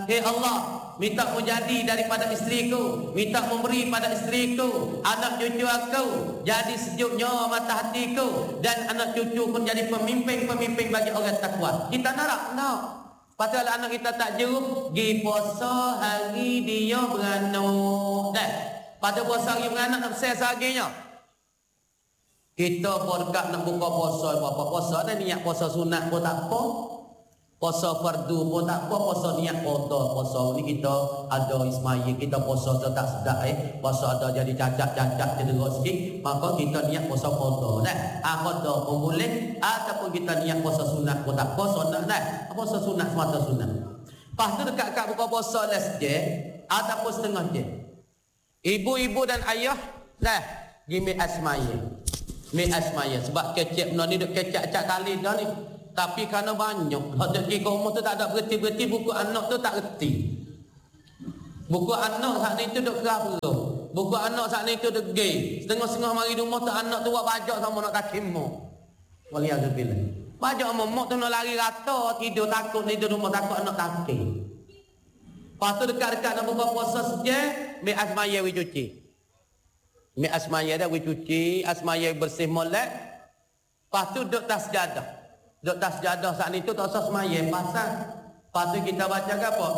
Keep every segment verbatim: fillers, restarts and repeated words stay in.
Hei Allah, minta menjadi daripada isteriku, minta memberi pada isteriku, anak cucu aku jadi sejuknya mata hatiku, dan anak cucu pun jadi pemimpin-pemimpin bagi orang takwa. Kita nak nak. Pasal anak kita tak jeruk, gi puasa hari dia beranak. Dah. Pada puasa hari beranak nak besar sahaginya. Kita pun dekat nak buka puasa apa puasa dah, niat puasa sunat pun tak apa. Puasa fardu pun tak apa, puasa niat kotor. Puasa ni kita ada Ismail, kita puasa tu tak sedap eh. Puasa ada jadi cacat-cacat cedera sikit, maka kita niat puasa kotor dah. Ah kotor pun boleh, ataupun kita niat puasa sunat pun tak apa, sunat dah. Puasa sunat semata sunat. Lepas tu dekat kat buka puasa last je ataupun setengah je. Ibu-ibu dan ayah dah gimi Ismail. Mi Ismail sebab kecek benda ni duk kecek cak kali dah ni. Tapi kerana banyak hak pergi ke rumah tu tak ada berhenti-berhenti, buku anak tu tak reti. Buku anak saat ni tu duk kerah perut. Buku anak saat ni tu duk gay. Setengah-setengah mari rumah tu anak tu buat bajak sama nak kaki mak. Waliyahzubillah. Bajak sama mak tu nak lari rata, tidur takut, tidur rumah takut anak kaki. Lepas tu dekat-dekat nak buka puasa saja, mi Asmaya we cuci. Mi Asmaya dah we cuci, Asmaya bersih molek. Lepas tu duk tas sejadah. Duk tas sejadah saat ni tu tak usah semaya pasal. Lepas tu kita baca apa?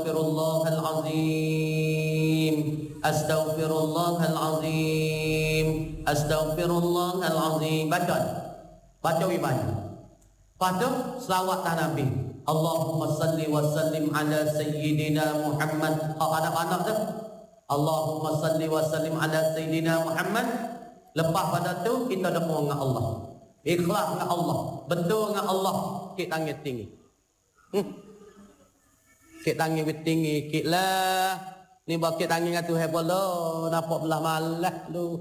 Astaghfirullahalazim. Astaghfirullahalazim. Astaghfirullahalazim. Baca. Baca ibadah. Lepas tu selawat ta Nabi. Allahumma salli wa sallim ala sayyidina Muhammad. Hak anak-anak tu. Allahumma salli wa sallim ala sayyidina Muhammad. Lepas pada tu kita doa dengan Allah. Ikhlas dengan Allah, betul dengan Allah, kik tangan tinggi. Hmm. Kik tangan tinggi, kik lah. Ni bawa kik tangan dengan Tuhan pula, nampak belah malas lu.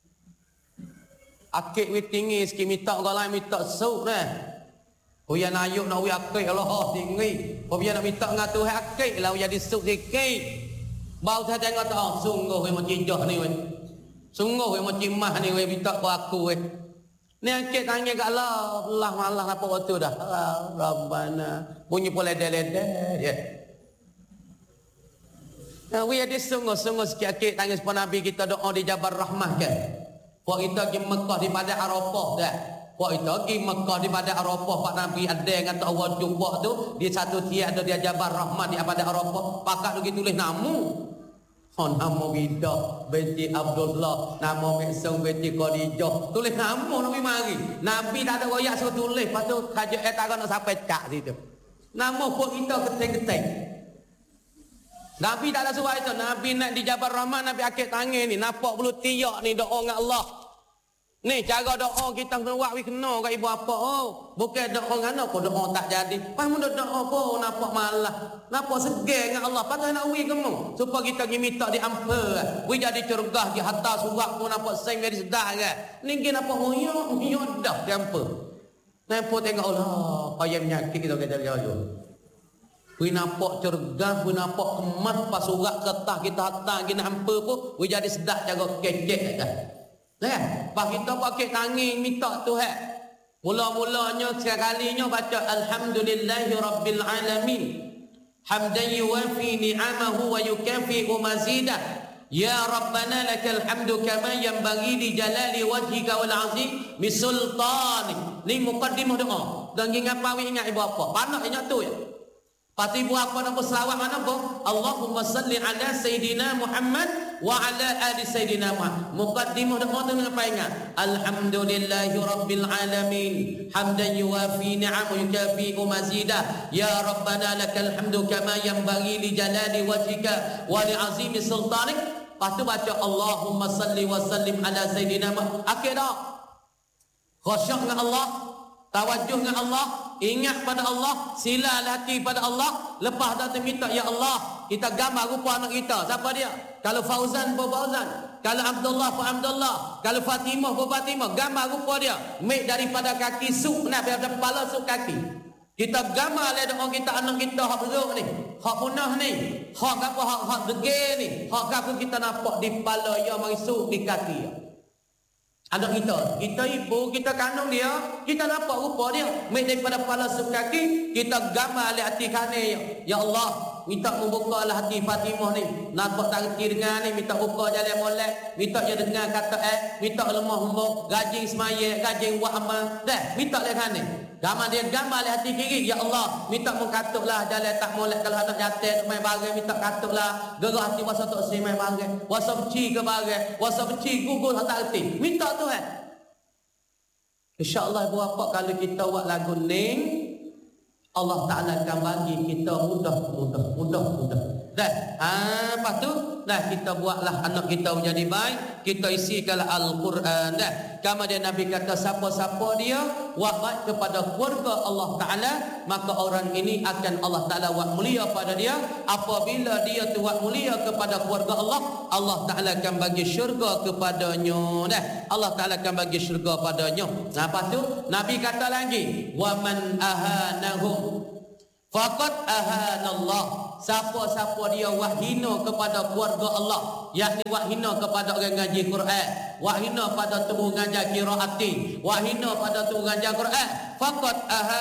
Akik wit tinggi sikit minta orang lain minta sup dah. Uya nak ayuk nak wi akik Allah tinggi. Uya nak minta dengan Tuhan akik lah uya disuk sikit. Bau saya tengok tak, sungguh we macam jah ni we. Sungguh we macam mah ni we minta kwa aku we. Ni angkat tangan kat Allah, Allah malah apa waktu dah. Allah Rabbana. Bunyi pula lede-lede ya. Nah, we ada sungguh-sungguh sikit akik tangan sepon Nabi kita doa di Jabal Rahmah kan. Puak kita pergi Mekah di pada Arafah dah. Puak kita pergi Mekah di pada Arafah, Pak Nabi ada yang kata Allah jumpa tu, di satu tiap ada di Jabal Rahmah di pada Arafah, pakat lagi tulis namu. Oh, nama Bidah binti Abdullah, nama Meksung binti Khadijah. Tulis nama Nabi mari. Nabi tak ada royak suruh tulis. Lepas tu kaja eh tak nak sampai cak situ. Nama pun kita keting-keting. Nabi tak ada suruh itu. Nabi nak di Jabal Rahmah, Nabi akik tangan ni. Nampak bulu tiak ni doa dengan Allah. Ni cara doa kita kena buat, kena kat ibu apa. Oh, bukan doa dengan apa, doa tak jadi. Pas mun doa apa nampak malah. Nampak segar dengan Allah. Pasal nak wi kamu supaya kita pergi minta diampun. Wi jadi curgah di hantar surat pun nampak seng dari sedar kan. Ni kita nampak moyo, moyo dah diampun. Nampak tengok Allah, payah menyakit kita kata jauh. Wi nampak curgah, wi nampak kemat pas surat kertas kita hantar kita ampun pun, wi jadi sedar cara kecek kan. Nah, pas kita pakai tangan minta Tuhan. Mula-mulanya sekalinya baca alhamdulillahi rabbil alamin. Hamdan yuwafi ni'amahu wa yukafi'u mazidah. Ya Rabbana lakal hamdu kama yanbaghi li jalali wajhika wal 'azim min sultani. Ni muqaddimah doa. Dan ingat apa ingat ibu apa? Panak ingat tu ya. Pati ibu apa nak selawat mana apa? Allahumma salli ala sayyidina Muhammad wa ala ali sayyidina Muhammad. Muqaddimah doa tu apa ingat? Alhamdulillahi rabbil alamin. Hamdan yuwafi ni'amahu yukafi'u mazidah. Ya Rabbana lakal hamdu kama yanbaghi li jalali wajhika wa li 'azimi sultanik. Lepas tu baca Allahumma salli wa sallim ala sayyidina Muhammad. Akhir dah. Khusyuk dengan Allah, tawajuh dengan Allah, ingat pada Allah, sila hati pada Allah. Lepas dah tu minta ya Allah, kita gambar rupa anak kita. Siapa dia? Kalau Fauzan pun Fauzan, kalau Abdullah pun Abdullah, kalau Fatimah pun Fatimah, gambar rupa dia. Mik daripada kaki suk nak daripada kepala suk kaki. Kita gambar le doa kita anak kita hak buruk ni, hak punah ni, hak apa hak hak degil ni, hak apa kita nampak di kepala ya mari suk di kaki ya. Anak kita, kita ibu, kita kandung dia, kita nampak rupa dia. Mai daripada kepala sampai kaki, kita gambar oleh hati kanan. Ya Allah, minta membuka lah hati Fatimah ni. Nampak tak reti dengar ni, minta buka jalan molek, minta dia dengar kata eh, minta lemah lembut, gaji semaya, gaji buat amal. Dah, minta oleh kanan. Gambar dia gambar oleh hati kiri. Ya Allah, minta mengkatuklah jalan tak molek kalau anak jatuh main bagai, minta katuklah gerah hati wasa tak semai bagai, wasa benci ke bagai, wasa benci gugur tak reti. Minta Tuhan. InsyaAllah ibu bapa kalau kita buat lagu ni, Allah Ta'ala akan bagi kita mudah, mudah, mudah, mudah. Dah, ah, lepas tu, dah kita buatlah anak kita menjadi baik, kita isikanlah Al-Quran. Dah, kemudian Nabi kata siapa-siapa dia buat baik kepada keluarga Allah Ta'ala, maka orang ini akan Allah Ta'ala buat mulia pada dia. Apabila dia tu buat mulia kepada keluarga Allah, Allah Ta'ala akan bagi syurga kepadanya. Dah, Allah Ta'ala akan bagi syurga padanya. Nah, lepas tu Nabi kata lagi, wa man ahanahum faqad ahanallah. Siapa-siapa dia wahina kepada keluarga Allah, yakni wahina kepada orang ngaji Quran, wahina pada tubuh ngajar qiraati, wahina pada tubuh ngajar Quran, faqad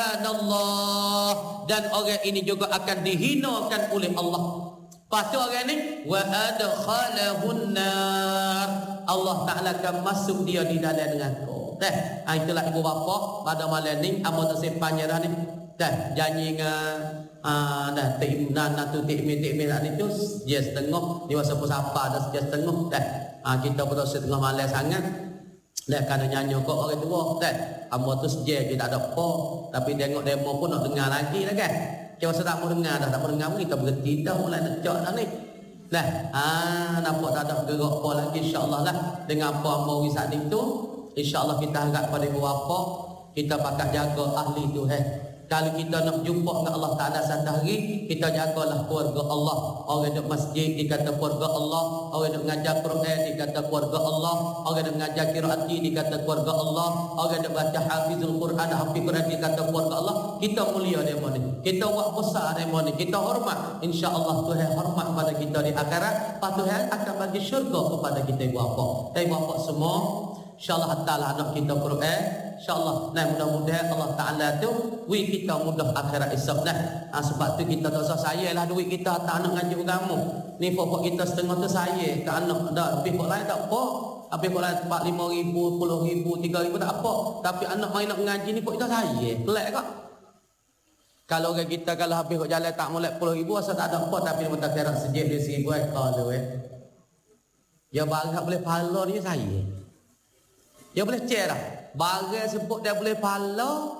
ahanallah, dan orang ini juga akan dihinakan oleh Allah. Pasti orang ni wa adkhalahun nar, Allah Ta'ala akan masuk dia di dalam neraka. Dah, itulah ibu bapa pada malam ni amal tersimpan nyerah ni. Dah, janji dengan ah dah tim nan tu tim tim ni tu dia setengah dia siapa siapa dah dia setengah dah. Ah kita betul setengah malam sangat. Dah kena nyanyi kok orang tua dah. Amal tu saja dia tak ada apa, tapi tengok demo pun nak dengar lagi dah kan. Kita tak mau dengar dah, tak mau dengar pun kita berhenti dah mulai nak cak dah ni. Dah, ah nampak tak ada gerak apa lagi insya-Allah lah dengan apa mau wisat itu. Insya-Allah kita harap pada ibu bapa kita pakat jaga ahli tu eh. Kalau kita nak jumpa dengan Allah Ta'ala satu hari, kita jagalah keluarga Allah. Orang duduk masjid dikata keluarga Allah, orang duduk mengajar Quran dikata keluarga Allah, orang duduk mengajar qiraati dikata keluarga Allah, orang duduk baca hafizul Quran, hafiz Quran dikata keluarga Allah. Kita mulia demo ni, kita buat besar demo ni, kita hormat. InsyaAllah Tuhan hormat pada kita di akhirat, Tuhan akan bagi syurga kepada kita ibu bapa. Dan ibu bapa semua, InsyaAllah ta'ala anak kita Quran, InsyaAllah nah mudah-mudahan Allah Ta'ala tu duit kita mudah akhirat esok nah. Ha, sebab tu kita tak usah sayalah duit kita tak anak ngaji agama. Ni pokok kita setengah tu saya ke anak dah, lebih pokok lain tak apa. Habis pokok lain empat lima ribu, sepuluh ribu, tiga ribu tak apa. Tapi anak main nak ngaji ni pokok kita saya. Kelak kak. Kalau orang kita kalau habis kok jalan tak mulai sepuluh ribu asal tak ada apa, tapi dia akhirat sejak dia seribu ekor tu eh. Ya barang boleh pahala ni saya. Ya boleh cerah. Barang sebut dia boleh pahala,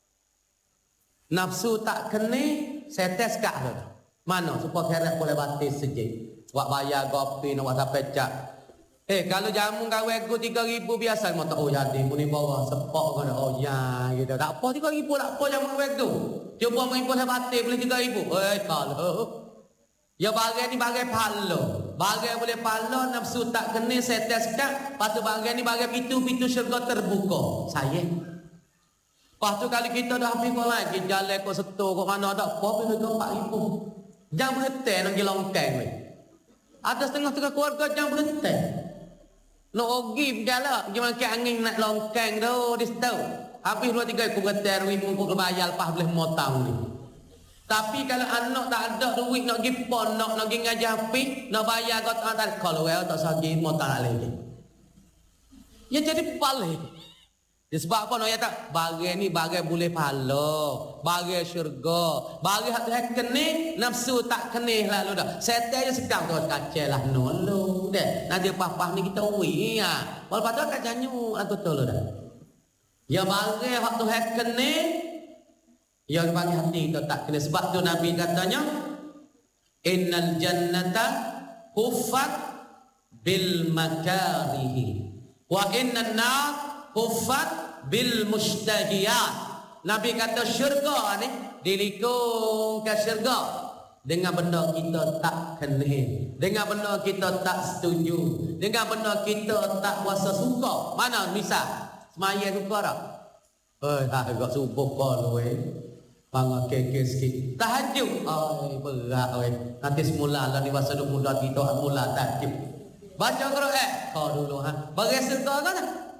nafsu tak kena, setel sekak tu. Mana supaya keret boleh batis sejik. Buat bayar kopi nak buat sampai cak. Eh kalau jamu kawan aku tiga ribu biasa mau tak oh jadi muni bawa sepak kena oh ya gitu. Tak apa tiga ribu tak apa jamu kawan aku. Cuba main boleh batis boleh tiga ribu. Eh kalau ya bagai ni bagai palo. Bagai boleh palo, nafsu tak kena, setel sekak. Lepas tu bagai ni bagai pintu-pintu syurga terbuka. Saya. Lepas tu kalau kita dah habis kau lagi, jalan kau setor kau mana ada apa, bila kau empat ribu. Jangan berhenti nak pergi longkang ni. Ada setengah-setengah keluarga jangan berhenti. Nak pergi berjalan, pergi makan angin nak longkang tu, di situ. Habis dua tiga aku berhenti, ribu untuk bayar lepas boleh motong ni. Tapi kalau anak tak ada duit nak pergi pon, nak nak pergi ngajar hafiz, nak bayar kau tak ada, kalau well tak sagi mau tak lagi. Ya jadi paling. Dia sebab apa nak ya tak? Bagai ni bagai boleh pahala, bagai syurga, bagai hak hak kene, nafsu tak kene lalu dah. Setel je sedang tu kacau lah nolo deh. Nanti papa ni kita ui ya. Wal padahal kat janyu aku tolo dah. Ya bagai hak tu hak kene, yang bagi hati itu tak kena. Sebab tu Nabi katanya innal jannata huffat bil makarihi wa innan nar huffat bil mustahiyat. Nabi kata syurga ni dilikung ke syurga dengan benda kita tak kena, dengan benda kita tak setuju, dengan benda kita tak kuasa suka. Mana misal semaya suka tak? Eh agak subuh kau weh. Bangga keke sikit. Tahajud. Ai berat weh. Nanti semula lah ni masa duk muda kita mula tahajud. Baca Quran. Kau dulu ha. Bagi serta kan?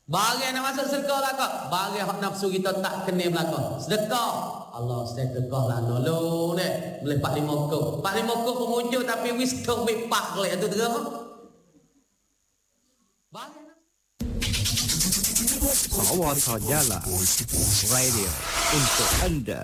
Barang nak masuk sedekah lah kau. Barang hak nafsu kita tak kena belakang. Sedekah. Allah sedekah lah nolong ni. Boleh empat lima kok. empat lima kok pun muncul tapi wisdom bepak kelak tu terang. Barang Sawata Jala Radio untuk anda.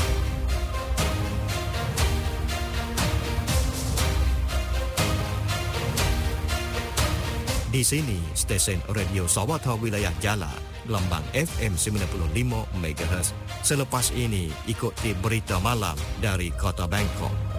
Di sini stesen radio Sawata Wilayah Jala, lambang F M sembilan puluh lima megahertz. Selepas ini ikuti berita malam dari Kota Bangkok.